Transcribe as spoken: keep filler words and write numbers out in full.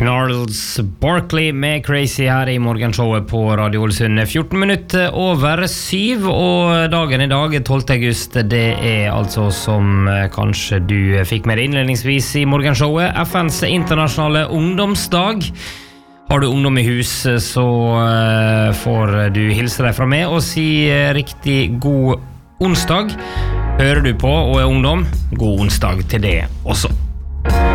Gnarls Barkley med Crazy her i morgenshowet på Radio Ålesund. fjorten minutter over syv, og dagen i dag, tolvte august, det er altså som kanskje du fikk med deg innledningsvis i morgenshowet, F N's internasjonale ungdomsdag. Har du ungdom i hus, så får du hilse deg fra meg og si riktig god onsdag. Hører du på og er ungdom, god onsdag til det også.